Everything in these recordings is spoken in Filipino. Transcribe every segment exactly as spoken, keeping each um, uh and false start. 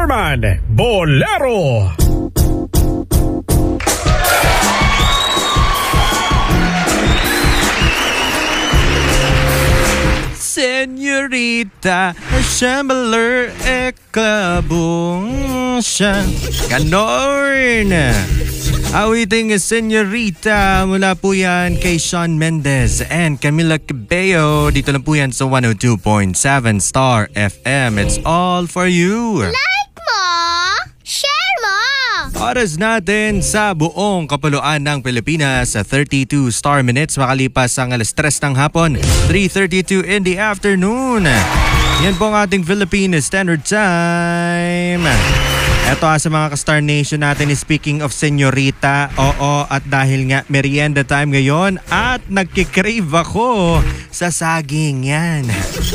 German Bolero. Senorita, Shambler, eklabong siya. Ganon. Awiting Senorita mula po yan kay Shawn Mendes and Camila Cabello. Dito lang po yan sa one oh two point seven Star F M. It's all for you. Like mo! Share mo! Oras natin sa buong kapuluan ng Pilipinas sa thirty-two star minutes makalipas ang alas tres ng hapon, three thirty-two in the afternoon. Yan po ang ating Philippine Standard Time. Eto ah, sa mga ka-Star Nation natin, speaking of Senorita, oo, at dahil nga merienda time ngayon at nagkikrave ako sa saging yan.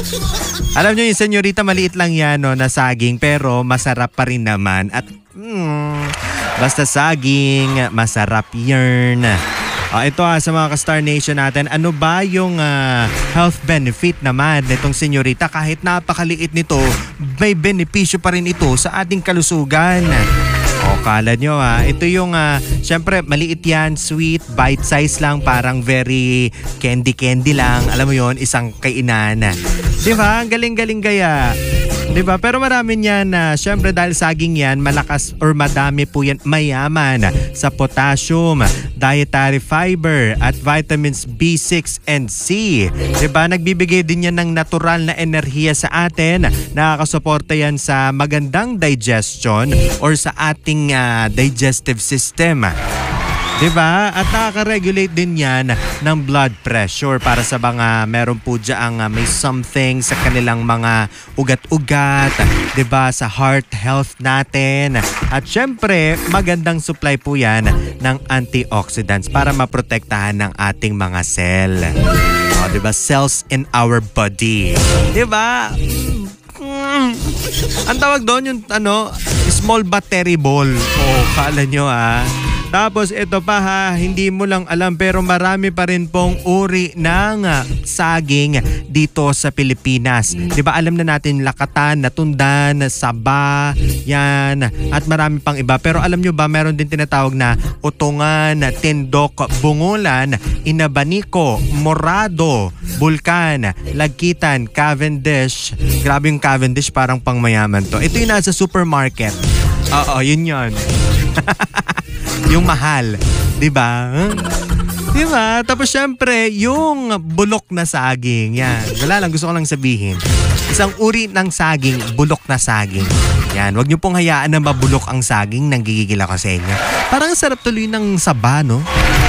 Alam nyo yung Senorita, maliit lang yan no, na saging pero masarap pa rin naman at mm, basta saging, masarap yarn. Uh, ito ah, sa mga ka-Star Nation natin, ano ba yung uh, health benefit naman nitong Senorita? Kahit napakaliit nito, may benepisyo pa rin ito sa ating kalusugan. O, kala nyo ha, ito yung, uh, syempre maliit yan, sweet, bite size lang, parang very candy-candy lang. Alam mo yon, isang kainan. Di ba? Ang galing-galing gaya. Diba? Pero marami niyan na uh, syempre dahil saging yan, malakas or madami po yan, mayaman sa potassium, dietary fiber at vitamins B six and C. Diba? Nagbibigay din yan ng natural na enerhiya sa atin. Nakakasuporta yan sa magandang digestion or sa ating uh, digestive system. Diba? At nakaka-regulate din yan ng blood pressure para sa mga meron po dyan uh, may something sa kanilang mga ugat-ugat. Diba? Sa heart health natin. At syempre, magandang supply po yan ng antioxidants para maprotektahan ng ating mga cell. O, diba? Cells in our body. Diba? Mm. Ang tawag doon yung ano, small but terrible. O, kala nyo ah. Tapos ito pa ha, hindi mo lang alam pero marami pa rin pong uri ng saging dito sa Pilipinas. Diba alam na natin lakatan, natundan, saba, yan at marami pang iba. Pero alam nyo ba meron din tinatawag na utungan, tindok, bungulan, inabaniko, morado, bulkan, lagkitan, Cavendish. Grabe yung Cavendish, parang pangmayaman to. Ito yung nasa supermarket. Oo, yun yun. Yung mahal, 'di ba? 'Di ba? Tapos syempre, yung bulok na saging, yan. Wala lang, gusto ko lang sabihin. Isang uri ng saging, bulok na saging. Yan, wag niyo pong hayaan na mabulok ang saging, nanggigigil ako sa inyo. Parang sarap tuloy ng saba, no?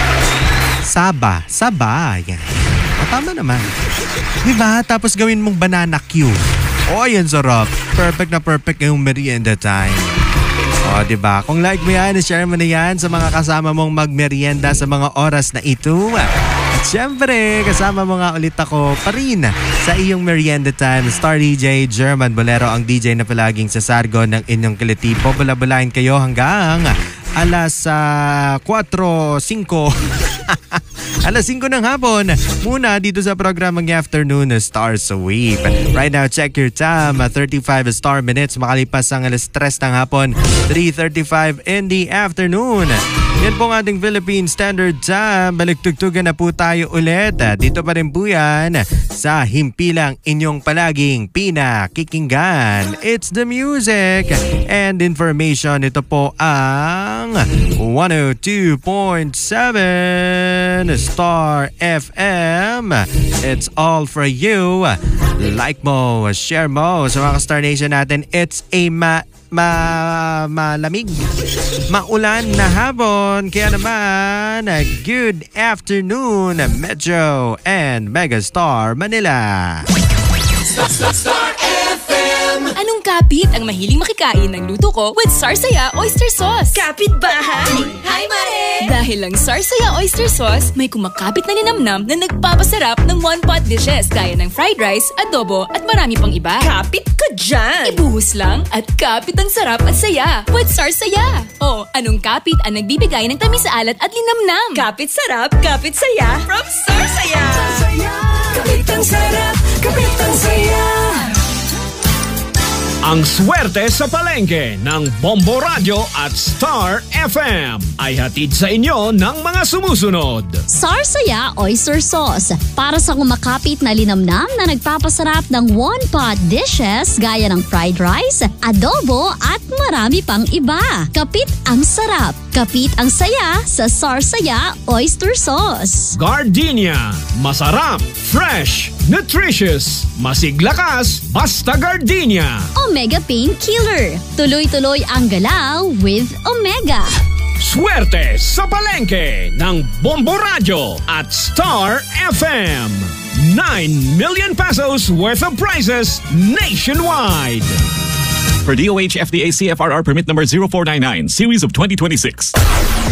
Saba, saba, yan. O, tama naman. 'Di ba? Tapos gawin mong banana Q. Oh, yan sarap. Perfect na perfect yung merienda time. O, oh, diba? Kung like mo yan, share mo na yan sa mga kasama mong magmerienda sa mga oras na ito. At syempre, kasama mo nga ulit ako pa rin sa iyong merienda time. Star D J German Bolero, ang D J na palaging sa sargo ng inyong kilitipo. Bula-bulain kayo hanggang alas uh, four, five. Alas five ng hapon, muna dito sa programang Afternoon Star Sweep. Right now, check your time, thirty-five star minutes, makalipas ang alas tres ng hapon, three thirty-five in the afternoon. Yan po ang ating Philippine Standard Time. Baliktugtugan na po tayo ulit. Dito pa rin po yan sa himpilang inyong palaging pinakikinggan. It's the music and information. Ito po ang one oh two point seven Star F M. It's all for you. Like mo, share mo sa mga Star Nation natin. It's a ma ma malamig, maulan na hapon. Kaya naman, good afternoon, Metro and Megastar Manila. Star, Star, Star F M. Anong kapit ang mahiling makikain ng luto ko with Sarsaya Oyster Sauce? Kapit bahay! Hi, Mare! Dahil lang Sarsaya Oyster Sauce, may kumakapit na ninamnam na nagpapasarap ng one-pot dishes gaya ng fried rice, adobo at marami pang iba. Kapit ka dyan! Ibuhos lang at kapit ang sarap at saya with Sarsaya. O, anong kapit ang nagbibigay ng tamis sa alat at linamnam? Kapit sarap, kapit saya from Sarsaya! Sarsaya! Kapit ang sarap, kapit ang saya! Ang swerte sa palengke ng Bombo Radio at Star F M ay hatid sa inyo ng mga sumusunod. Sarsaya Oyster Sauce. Para sa kumakapit na linamnam na nagpapasarap ng one-pot dishes gaya ng fried rice, adobo at marami pang iba. Kapit ang sarap. Kapit ang saya sa Sarsaya Oyster Sauce. Gardenia. Masarap, fresh, nutritious, masiglakas, basta Gardenia. Omega Pain Killer. Tuloy-tuloy ang galaw with Omega. Swerte sa palengke ng Bombo Radio at Star F M. nine million pesos worth of prizes nationwide. For D O H F D A C F R R permit number zero four nine nine, series of twenty twenty-six.